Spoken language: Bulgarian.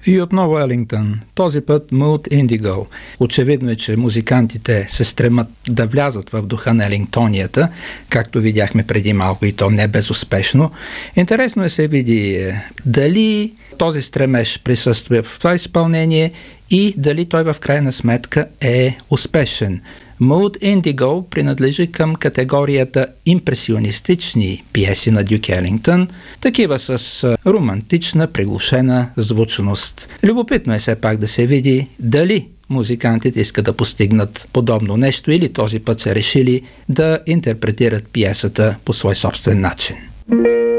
И отново Елингтън, този път Mood Indigo. Очевидно е, че музикантите се стремат да влязат в духа на елингтонията, както видяхме преди малко и то не безуспешно. Интересно е се види дали този стремеж присъства в това изпълнение и дали той в крайна сметка е успешен. Mood Indigo принадлежи към категорията импресионистични пиеси на Дюк Елингтън, такива с романтична, приглушена звучност. Любопитно е все пак да се види дали музикантите искат да постигнат подобно нещо или този път са решили да интерпретират пиесата по свой собствен начин.